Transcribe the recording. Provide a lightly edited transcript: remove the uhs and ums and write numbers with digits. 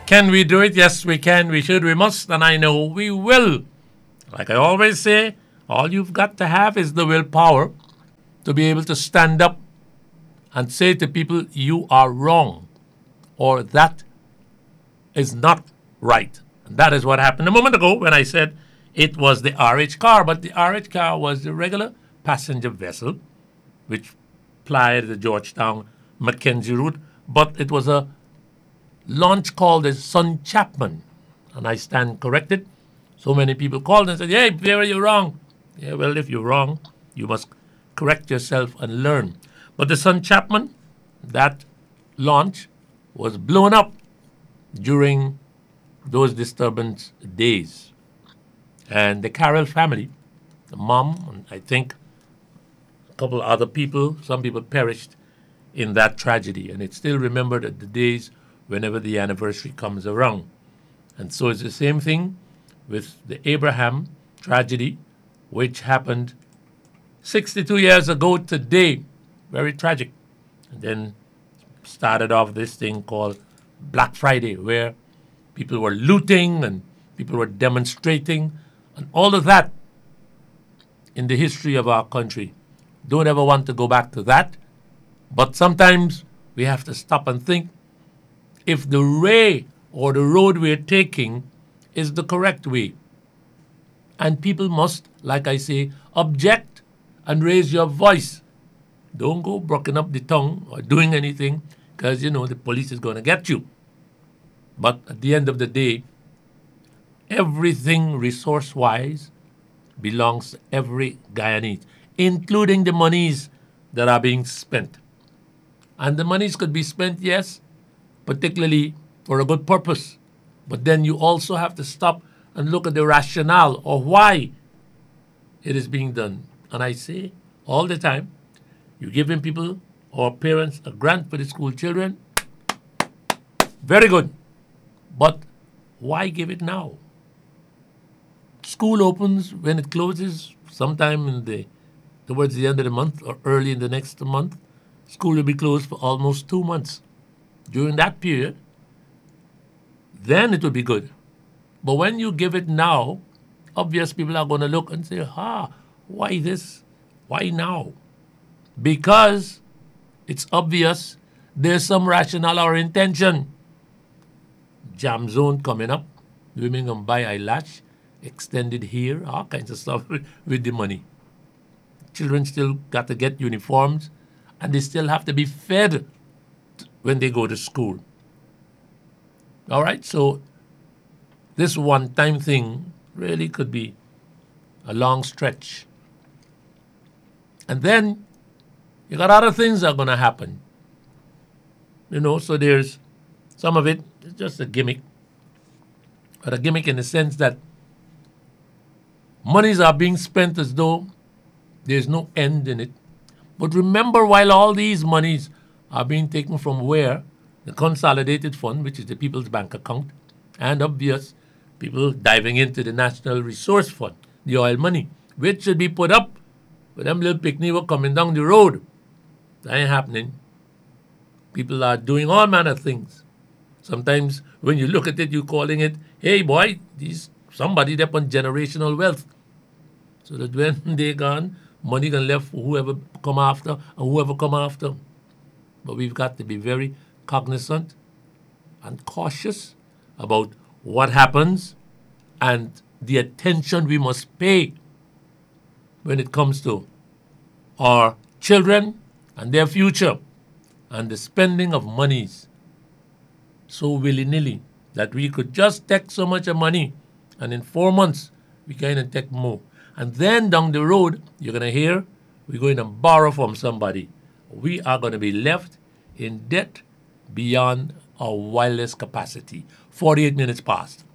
Can we do it? Yes, we can, we should, we must, and I know we will. Like I always say, all you've got to have is the willpower to be able to stand up and say to people, you are wrong, or that is not right. And that is what happened a moment ago when I said it was the RH car, but the RH car was the regular passenger vessel which plied the Georgetown Mackenzie route, but it was a launch called the Son Chapman, and I stand corrected. So many people called and said, hey, Pierre, you're wrong. Yeah, well, if you're wrong, you must correct yourself and learn. But the Son Chapman, that launch was blown up during those disturbance days. And the Carroll family, the mom, and I think a couple other people, some people perished in that tragedy. And it's still remembered at the days whenever the anniversary comes around. And so it's the same thing with the Abraham tragedy, which happened 62 years ago today. Very tragic. And then started off this thing called Black Friday, where people were looting and people were demonstrating and all of that in the history of our country. Don't ever want to go back to that. But sometimes we have to stop and think if the way or the road we're taking is the correct way. And people must, like I say, object and raise your voice. Don't go broken up the tongue or doing anything because, the police is going to get you. But at the end of the day, everything resource-wise belongs to every Guyanese, including the monies that are being spent. And the monies could be spent, yes, particularly for a good purpose. But then you also have to stop and look at the rationale or why it is being done. And I say all the time, you're giving people or parents a grant for the school children. Very good. But why give it now? School opens when it closes, sometime towards the end of the month or early in the next month. School will be closed for almost 2 months. During that period, then it will be good. But when you give it now, obvious people are going to look and say, why this? Why now? Because it's obvious there's some rationale or intention. Jam zone coming up. Women going to buy eyelash, extended hair, all kinds of stuff with the money. Children still got to get uniforms, and they still have to be fed when they go to school. All right, so this one-time thing really could be a long stretch. And then you got other things that are going to happen. So there's some of it is just a gimmick. But a gimmick in the sense that monies are being spent as though there's no end in it. But remember, while all these monies are being taken from where? The consolidated fund, which is the people's bank account, and obvious people diving into the National Resource Fund, the oil money, which should be put up when them little picnic were coming down the road. That ain't happening. People are doing all manner of things. Sometimes when you look at it, you're calling it, hey boy, somebody there on generational wealth. So that when they're gone, money can left for whoever come after and whoever come after. But we've got to be very cognizant and cautious about what happens and the attention we must pay when it comes to our children and their future and the spending of monies so willy-nilly that we could just take so much of money and in 4 months we kind of take more. And then down the road, you're going to hear we're going to borrow from somebody. We are going to be left in debt beyond our wildest capacity. 48 minutes past.